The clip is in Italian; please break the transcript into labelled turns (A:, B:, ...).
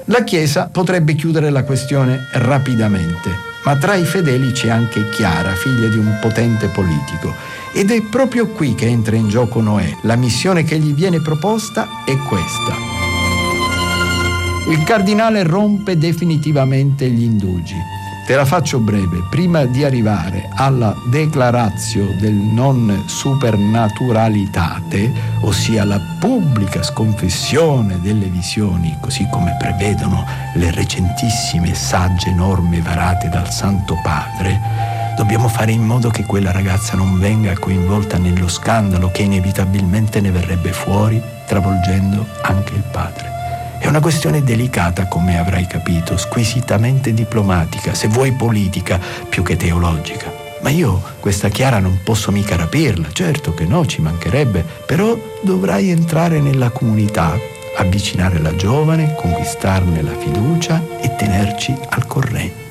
A: La Chiesa potrebbe chiudere la questione rapidamente, ma tra i fedeli c'è anche Chiara, figlia di un potente politico. Ed è proprio qui che entra in gioco Noè. La missione che gli viene proposta è questa. Il cardinale rompe definitivamente gli indugi. Te la faccio breve. Prima di arrivare alla declaratio del non supernaturalitate, ossia la pubblica sconfessione delle visioni, così come prevedono le recentissime e sagge norme varate dal Santo Padre, dobbiamo fare in modo che quella ragazza non venga coinvolta nello scandalo che inevitabilmente ne verrebbe fuori, travolgendo anche il padre. È una questione delicata, come avrai capito, squisitamente diplomatica, se vuoi politica più che teologica. Ma io questa Chiara non posso mica rapirla, certo che no, ci mancherebbe, però dovrai entrare nella comunità, avvicinare la giovane, conquistarne la fiducia e tenerci al corrente.